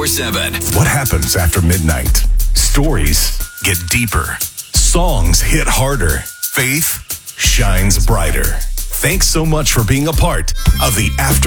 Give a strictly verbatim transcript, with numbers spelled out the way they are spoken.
twenty-four seven. What happens after midnight? Stories get deeper. Songs hit harder. Faith shines brighter. Thanks so much for being a part of the After